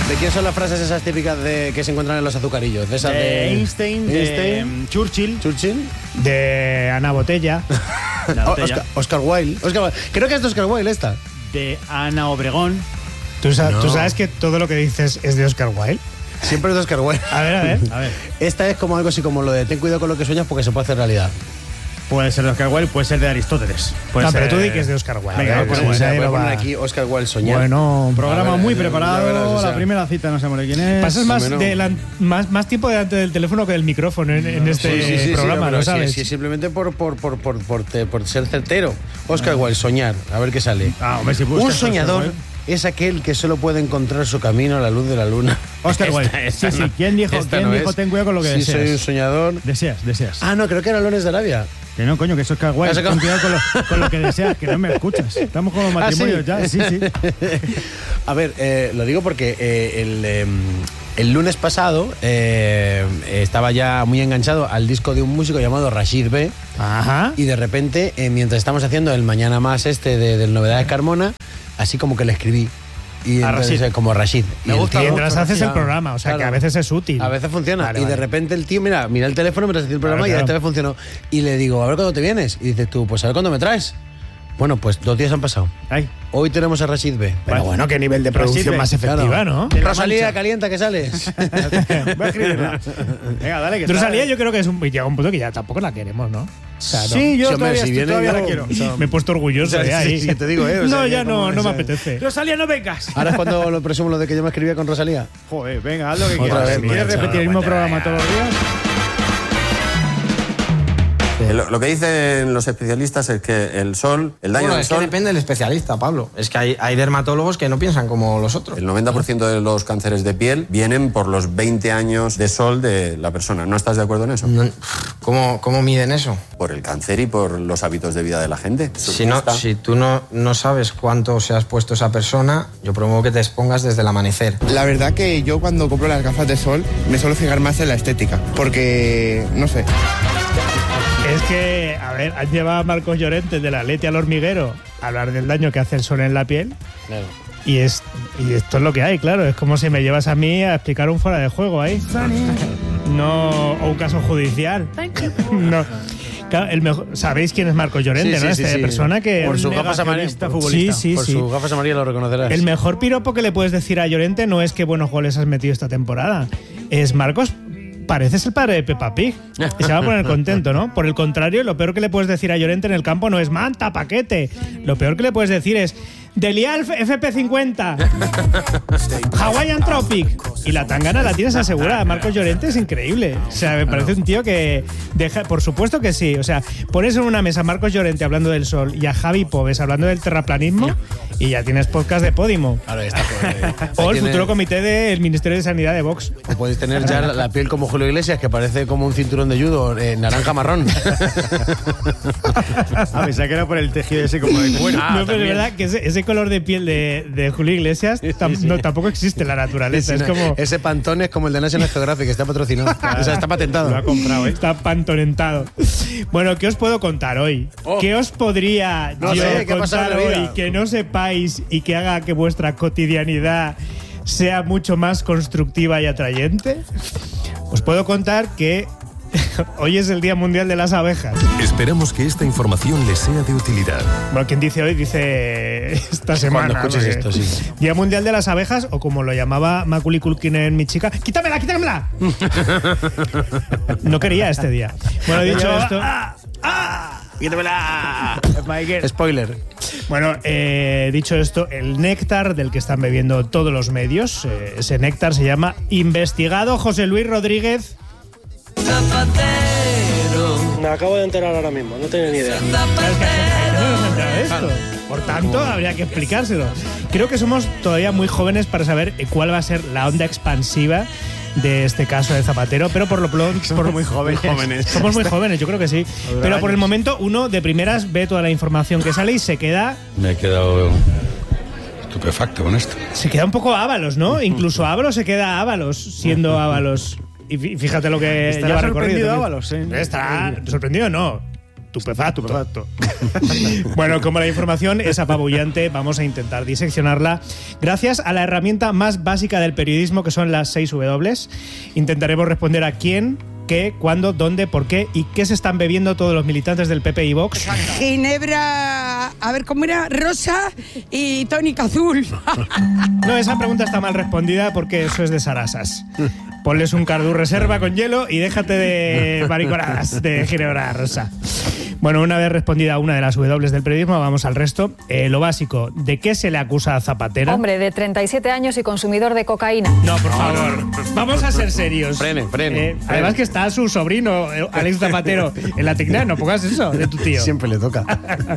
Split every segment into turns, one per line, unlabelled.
¿De quién son las frases esas típicas que se encuentran en los azucarillos? De esas de
Einstein, de Churchill.
De Ana Botella.
Oscar Wilde. Creo que es de Oscar Wilde esta.
De Ana Obregón.
¿Tú sabes que todo lo que dices es de Oscar Wilde?
Siempre es de Oscar Wilde.
A ver.
Esta es como algo así como lo de ten cuidado con lo que sueñas porque se puede hacer realidad.
Puede ser de Oscar Wilde, puede ser de Aristóteles.
Pero tú di que es de Oscar Wilde.
Venga,
voy a poner aquí Oscar Wilde soñar.
Bueno,
programa muy preparado. La primera cita no sabemos de quién es.
Pasas más tiempo delante del teléfono que del micrófono en este programa, ¿no sabes?
Sí, simplemente por ser certero. Oscar Wilde, soñar. A ver qué sale.
Hombre, si
un soñador es aquel que solo puede encontrar su camino a la luz de la luna.
Oscar Wilde. Sí. ¿Quién dijo ten cuidado con lo que deseas?
Sí, soy un soñador.
Deseas.
No, creo que era Lones de Arabia.
Que no, coño, que eso es Oscar Wilde. Ten cuidado con lo que deseas, que no me escuchas. Estamos con los matrimonios ya. Sí.
A ver, lo digo porque el lunes pasado estaba ya muy enganchado al disco de un músico llamado Rashid B.
Ajá.
Y de repente, mientras estamos haciendo el Mañana Más del Novedades Carmona, así como que le escribí. Y
a
entonces,
Rashid.
Como Rashid.
Me gusta. Mientras haces el programa, o sea, claro, que a veces es útil.
A veces funciona.
Vale.
De repente el tío, mira el teléfono mientras hacía el programa, claro. Y esta vez funcionó. Y le digo, a ver cuándo te vienes. Y dices tú, pues a ver cuándo me traes. Bueno, pues 2 días han pasado. Hoy tenemos a Rashid B.
Pero bueno, qué nivel de producción más efectiva,
claro. ¿No? Rosalía, calienta, que sales.
Voy a escribirla. Venga, dale, que
Rosalía yo creo que llega un punto que ya tampoco la queremos, ¿no? O sea,
sí, yo todavía la quiero.
Me he puesto orgulloso de ahí.
Sí, te digo,
no me apetece.
Rosalía, no vengas.
Ahora es cuando lo presumo lo de que yo me escribía con Rosalía.
Joder, venga, haz lo que quieras. ¿Quieres repetir el mismo programa todos los días?
Lo que dicen los especialistas es que el sol, el daño del sol...
Es que depende del especialista, Pablo. Es que hay dermatólogos que no piensan como los otros.
El 90% de los cánceres de piel vienen por los 20 años de sol de la persona. ¿No estás de acuerdo en eso?
No. ¿Cómo miden eso?
Por el cáncer y por los hábitos de vida de la gente.
Si tú no sabes cuánto se has puesto esa persona, yo promuevo que te expongas desde el amanecer.
La verdad que yo cuando compro las gafas de sol me suelo fijar más en la estética, porque, no sé...
Es que, a ver, han llevado a Marcos Llorente de la Atleti al Hormiguero a hablar del daño que hace el sol en la piel. Claro. Y esto es lo que hay, claro. Es como si me llevas a mí a explicar un fuera de juego ahí. No, o un caso judicial. No. Claro, ¿sabéis quién es Marcos Llorente, no? Persona que...
Por sus gafas amarillas. Por sus gafas amarillas lo reconocerás.
El mejor piropo que le puedes decir a Llorente no es que buenos goles has metido esta temporada. Es Marcos... Pareces el padre de Peppa Pig. Y se va a poner contento, ¿no? Por el contrario, lo peor que le puedes decir a Llorente en el campo no es manta, paquete. Lo peor que le puedes decir es Delial FP50, Hawaiian Tropic. Y la tangana la tienes asegurada. Marcos Llorente es increíble. O sea, me parece un tío que deja... Por supuesto que sí. O sea, pones en una mesa a Marcos Llorente hablando del sol y a Javi Pobes hablando del terraplanismo y ya tienes podcast de Podimo.
Ahora está.
O el futuro comité del Ministerio de Sanidad de Vox.
O podéis tener ya la piel como Julio Iglesias, que parece como un cinturón de judo, naranja-marrón.
A pesar que era por el tejido ese como de cuero.
No, pero es verdad que ese color de piel de Julio Iglesias no, tampoco existe en la naturaleza. Es como...
Ese pantón es como el de National Geographic, está patrocinado. O sea, está patentado.
Lo ha comprado,
Está pantonentado. Bueno, ¿qué os puedo contar hoy? ¿Qué os podría contar hoy que no sepáis y que haga que vuestra cotidianidad sea mucho más constructiva y atrayente? Os puedo contar que hoy es el Día Mundial de las Abejas.
Esperamos que esta información les sea de utilidad.
Bueno, quien dice hoy, dice esta semana.
Cuando escuches esto, sí.
Día Mundial de las Abejas, o como lo llamaba Macaulay Culkin en Mi Chica, ¡quítamela! No quería este día. Bueno, dicho esto...
¡Quítamela! Spoiler.
Bueno, dicho esto, el néctar del que están bebiendo todos los medios, ese néctar se llama Investigado José Luis Rodríguez.
Me acabo de enterar ahora mismo, no tenía ni idea.
Por tanto, habría que explicárselo. Creo que somos todavía muy jóvenes para saber cuál va a ser la onda expansiva de este caso de Zapatero, pero por lo pronto
somos muy jóvenes.
Somos muy jóvenes, yo creo que sí. Pero por el momento uno de primeras ve toda la información que sale y se queda...
Me he quedado estupefacto con esto.
Se queda un poco Ábalos, ¿no? Incluso Ábalos se queda Ábalos siendo Ábalos. Y fíjate lo que lleva recorrido.
¿Estará sorprendido Ábalos?
¿Estará sorprendido? No. estupefacto. Bueno, como la información es apabullante, vamos a intentar diseccionarla gracias a la herramienta más básica del periodismo, que son las 6 W. Intentaremos responder a quién, qué, cuándo, dónde, por qué y qué se están bebiendo todos los militantes del PP y Vox.
Ginebra, a ver cómo era, rosa y tónica azul.
No, esa pregunta está mal respondida porque eso es de sarasas. Ponles un Cardú reserva con hielo y déjate de mariconadas de Ginebra rosa. Bueno, una vez respondida una de las W del periodismo, vamos al resto. Lo básico, ¿de qué se le acusa a Zapatero?
Hombre, de 37 años y consumidor de cocaína.
No, por favor, vamos a ser serios.
Frene.
Además que está su sobrino, Alex Zapatero, en la tecla, no pongas eso de tu tío.
Siempre le toca.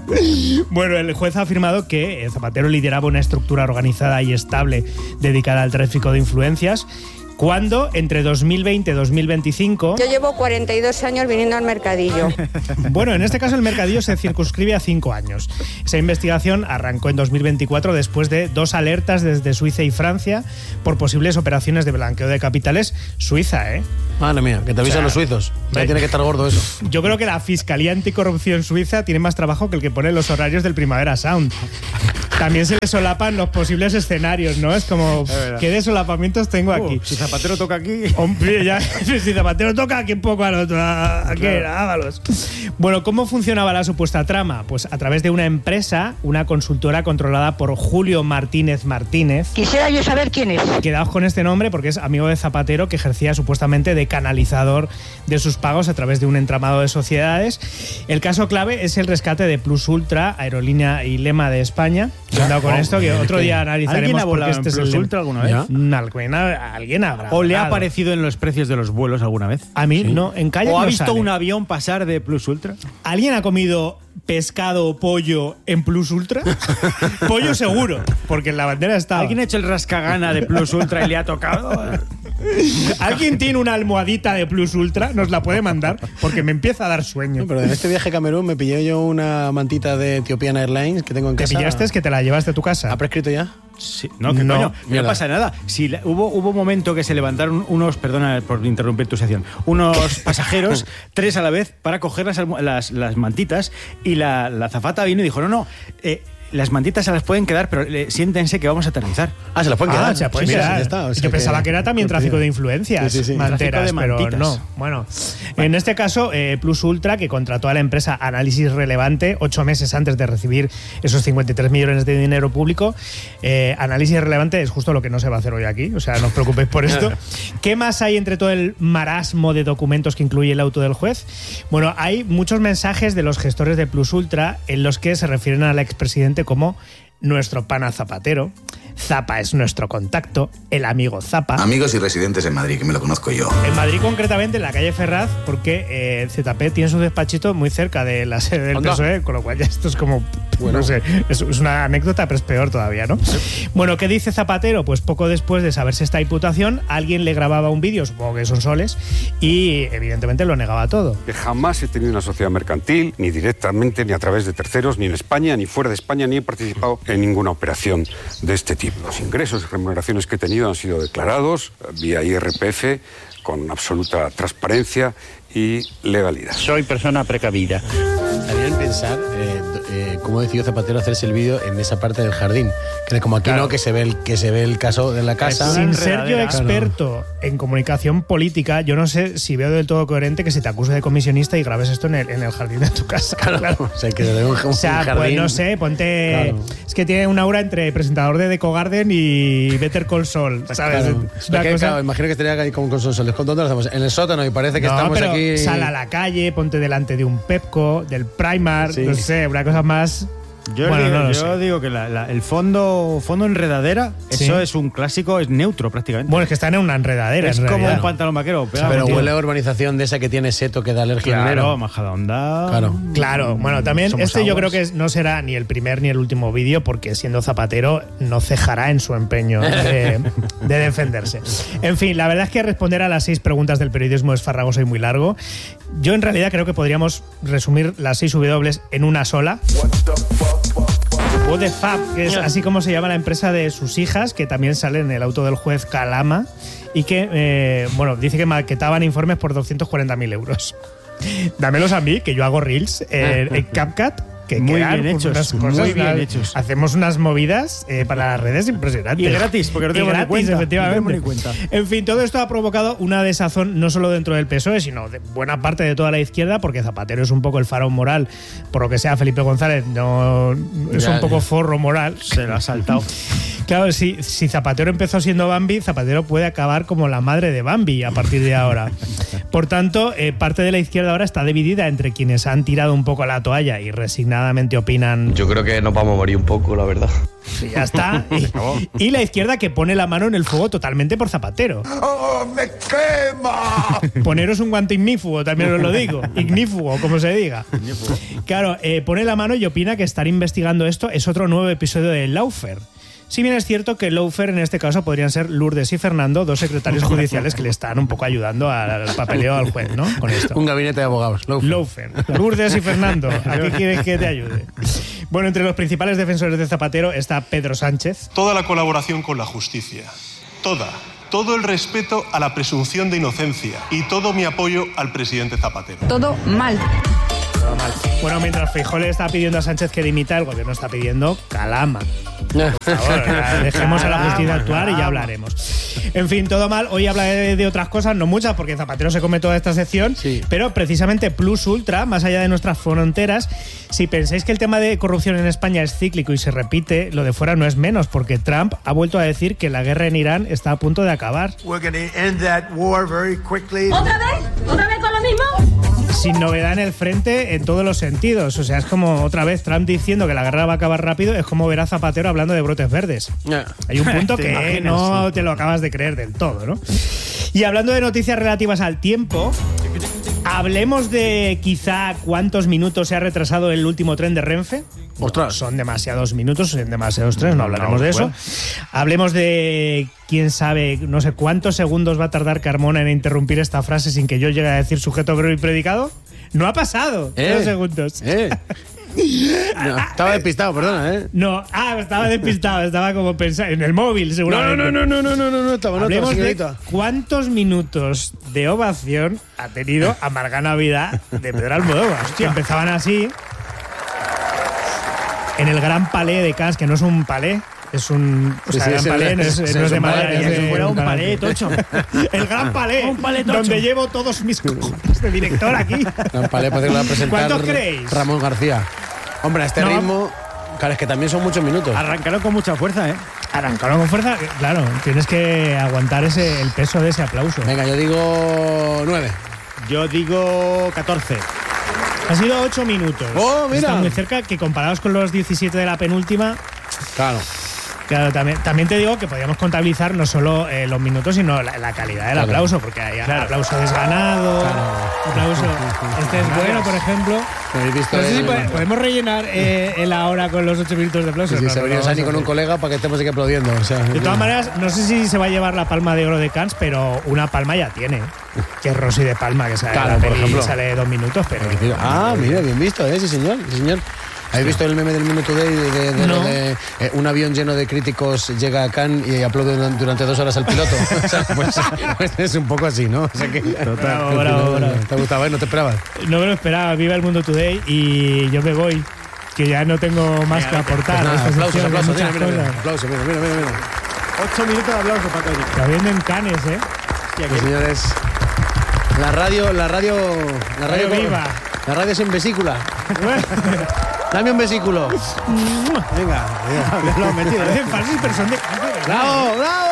Bueno, el juez ha afirmado que Zapatero lideraba una estructura organizada y estable dedicada al tráfico de influencias, cuando entre 2020 y 2025...
Yo llevo 42 años viniendo al mercadillo.
Bueno, en este caso el mercadillo se circunscribe a 5 años. Esa investigación arrancó en 2024 después de 2 alertas desde Suiza y Francia por posibles operaciones de blanqueo de capitales. Suiza, ¿eh?
Madre mía, que te avisan los suizos. Ya tiene que estar gordo eso.
Yo creo que la Fiscalía Anticorrupción Suiza tiene más trabajo que el que pone los horarios del Primavera Sound. También se le solapan los posibles escenarios, ¿no? Es como, ¿qué de solapamientos tengo aquí?
Si Zapatero toca aquí...
Hombre, ya, si Zapatero toca aquí un poco al otro, ¿a qué? Ábalos. Bueno, ¿cómo funcionaba la supuesta trama? Pues a través de una empresa, una consultora controlada por Julio Martínez Martínez.
Quisiera yo saber quién es.
Quedaos con este nombre porque es amigo de Zapatero, que ejercía supuestamente de canalizador de sus pagos a través de un entramado de sociedades. El caso clave es el rescate de Plus Ultra, aerolínea y lema de España. Cuidado con esto, que otro día analizaremos por qué este es
Plus
el
Ultra alguna vez.
Alguien habrá.
¿O le ha
volado.
aparecido en los precios de los vuelos alguna vez?
A mí no, en calle
¿O ha
no
visto
sale.
un avión pasar de Plus Ultra?
¿Alguien ha comido pescado o pollo en Plus Ultra? Pollo seguro, porque en la bandera estaba.
¿Alguien ha hecho el rascagana de Plus Ultra y le ha tocado?
¿Alguien tiene una almohadita de Plus Ultra? Nos la puede mandar, porque me empieza a dar sueño.
No, pero en este viaje a Camerún me pillé yo una mantita de Ethiopian Airlines que tengo en casa.
¿Te pillaste? Que te la llevas de tu casa.
¿Ha prescrito ya?
Sí, no, ¿qué
No,
coño?
mierda.
No pasa nada. Si hubo un momento que se levantaron unos, perdona por interrumpir tu sección, unos pasajeros, 3 a la vez, para coger las mantitas, y la azafata vino y dijo, no, las mantitas se las pueden quedar, pero siéntense que vamos a aterrizar.
Ah, se las pueden quedar.
Se la pueden
Sí,
quedar.
ya está, o sea
Yo pensaba que era también tráfico de influencias,
Sí.
manteras,
Tráfico de
pero
mantitas.
no. Bueno, en este caso, Plus Ultra, que contrató a la empresa Análisis Relevante 8 meses antes de recibir esos 53 millones de dinero público. Análisis Relevante es justo lo que no se va a hacer hoy aquí, o sea, no os preocupéis por esto. ¿Qué más hay entre todo el marasmo de documentos que incluye el auto del juez? Bueno, hay muchos mensajes de los gestores de Plus Ultra en los que se refieren al expresidente como nuestro pana Zapatero, Zapa es nuestro contacto, el amigo Zapa.
Amigos y residentes en Madrid, que me lo conozco yo.
En Madrid, concretamente, en la calle Ferraz, porque ZP tiene su despachito muy cerca de la sede del PSOE, con lo cual ya esto es como, bueno, no sé, es una anécdota, pero es peor todavía, ¿no? Bueno, ¿qué dice Zapatero? Pues poco después de saberse esta imputación, alguien le grababa un vídeo, supongo que son soles, y evidentemente lo negaba todo.
Que jamás he tenido una sociedad mercantil, ni directamente, ni a través de terceros, ni en España, ni fuera de España, ni he participado en ninguna operación de este tipo. Los ingresos y remuneraciones que he tenido han sido declarados vía IRPF con absoluta transparencia y legalidad.
Soy persona precavida.
Estaría en pensar cómo decidió Zapatero hacerse el vídeo en esa parte del jardín. Que como aquí
Claro.
no, que se ve el caso de la casa.
Sin ser yo
Claro.
experto en comunicación política, yo no sé si veo del todo coherente que se te acuse de comisionista y grabes esto en el jardín de tu casa. Claro.
O sea, que de un
O sea,
jardín.
pues no sé, ponte.
Claro.
Es que tiene una aura entre presentador de Deco Garden y Better Call Saul, ¿sabes?
Claro.
Una
Que,
cosa-
claro, imagino que estaría ahí con consoles. ¿Dónde lo hacemos? En el sótano y parece que
No,
estamos
pero
aquí.
sal a la calle, ponte delante de un Pepco, del Primark,
Sí.
no sé, una cosa más.
Yo,
Bueno,
digo,
no lo
yo
sé.
digo que el fondo enredadera,
Sí.
eso es un clásico, es neutro prácticamente.
Bueno, es que está en una enredadera.
es
en
como
realidad.
un pantalón vaquero.
Pero
tío.
huele a urbanización de esa que tiene seto que da alergia al
Claro,
enero.
Majadahonda.
Claro.
Claro, bueno, también
Somos
este yo
aguas.
creo que no será ni el primer ni el último vídeo, porque siendo Zapatero no cejará en su empeño de defenderse. En fin, la verdad es que responder a las 6 preguntas del periodismo es farragoso y muy largo. Yo en realidad creo que podríamos resumir las 6 W en una sola. What the fuck, que es así como se llama la empresa de sus hijas, que también sale en el auto del juez Calama, y que, bueno, dice que maquetaban informes por 240.000 euros. Dámelos a mí, que yo hago reels en CapCut. Que
muy
quedan
bien hechos,
unas cosas,
muy bien hechos.
Hacemos unas movidas para las redes impresionantes.
Y gratis, porque no tenemos ni cuenta.
Efectivamente.
No tenemos ni cuenta.
En fin, todo esto ha provocado una desazón no solo dentro del PSOE, sino de buena parte de toda la izquierda, porque Zapatero es un poco el faraón moral. Por lo que sea, Felipe González no es un poco forro moral.
Se lo ha saltado.
Claro, si Zapatero empezó siendo Bambi, Zapatero puede acabar como la madre de Bambi a partir de ahora. Por tanto, parte de la izquierda ahora está dividida entre quienes han tirado un poco la toalla y resignadamente opinan.
Yo creo que nos vamos a morir un poco, la verdad.
Y ya está. Y la izquierda que pone la mano en el fuego totalmente por Zapatero.
¡Oh, me quema!
Poneros un guante ignífugo, también os lo digo. Ignífugo, como se diga. Claro, pone la mano y opina que estar investigando esto es otro nuevo episodio de Lawfare. Si bien es cierto que Lawfare en este caso podrían ser Lourdes y Fernando, dos secretarios judiciales que le están un poco ayudando al papeleo al juez, ¿no? Con esto.
Un gabinete de abogados.
Lawfare. Lourdes y Fernando, ¿a qué quieres que te ayude? Bueno, entre los principales defensores de Zapatero está Pedro Sánchez.
Toda la colaboración con la justicia. Todo el respeto a la presunción de inocencia y todo mi apoyo al presidente Zapatero.
Todo mal.
Bueno, mientras Feijóo le está pidiendo a Sánchez que dimita, el gobierno está pidiendo calama. Por favor, dejemos a la justicia actuar y ya hablaremos. En fin, todo mal. Hoy hablaré de otras cosas, no muchas, porque Zapatero se come toda esta sección, pero precisamente plus ultra, más allá de nuestras fronteras. Si pensáis que el tema de corrupción en España es cíclico y se repite, lo de fuera no es menos, porque Trump ha vuelto a decir que la guerra en Irán está a punto de acabar.
¿Otra vez con lo mismo?
Sin novedad en el frente en todos los sentidos. O sea, es como otra vez Trump diciendo que la guerra va a acabar rápido, es como ver a Zapatero hablando de brotes verdes. Hay un punto que no te lo acabas de creer del todo, ¿no? Y hablando de noticias relativas al tiempo, hablemos de quizá cuántos minutos se ha retrasado el último tren de Renfe.
Ostras.
Son demasiados minutos, son demasiados trenes, no hablaremos de eso. Hablemos de, quién sabe, no sé cuántos segundos va a tardar Carmona en interrumpir esta frase sin que yo llegue a decir sujeto, verbo y predicado. No ha pasado 2 segundos.
No, estaba despistado, perdona,
No, estaba despistado, estaba como pensando en el móvil, seguramente.
No, estaba.
Hablemos de cuántos minutos de ovación ha tenido Amarga Navidad de Pedro Almodóvar. Que empezaban así en el Gran Palais de Cannes, que no es un palais. Es un. O sea, Gran Palais no es de madera.
Es fuera un palais, tocho.
El Gran Palais, donde llevo todos mis cojones de director aquí.
Gran Palais, parece que lo va a presentar.
¿Cuántos creéis?
Ramón García. Hombre, a este ritmo. Claro, es que también son muchos minutos.
Arrancaron con mucha fuerza,
Arrancaron con fuerza, claro. Tienes que aguantar el peso de ese aplauso.
Venga, yo digo 9.
Yo digo 14.
Ha sido 8 minutos.
¡Oh, mira!
Está muy cerca, que comparados con los 17 de la penúltima.
Claro.
Claro, también te digo que podríamos contabilizar no solo los minutos, sino la calidad del aplauso, porque hay aplauso desganado, aplauso. Este es bueno, por ejemplo. No sé si podemos rellenar la hora con los 8 minutos de aplauso.
Sí, se venía Sani con un colega para que estemos aquí aplaudiendo. O sea,
de todas maneras, no sé si se va a llevar la palma de oro de Cannes, pero una palma ya tiene. Que es Rosy de Palma, que sale, por ejemplo, sale 2 minutos. Pero
mira, bien visto, sí, señor. Sí, señor. ¿Habéis visto el meme del Minuto Day de un avión lleno de críticos llega a Cannes y aplaude durante 2 horas al piloto? O sea, pues es un poco así, ¿no? O sea que,
bravo.
¿Te gustaba? ¿No te esperabas?
No me lo esperaba. Viva el Mundo Today y yo me voy, que ya no tengo más que aportar.
Pues aplauso, mira.
8 minutos de aplauso para todos.
Está viendo en Cannes,
Pues, señores, la radio
viva.
La radio sin vesícula. Dame un vesículo.
Venga. Lo he metido. Hacen falsos, pero son de...
¡Bravo!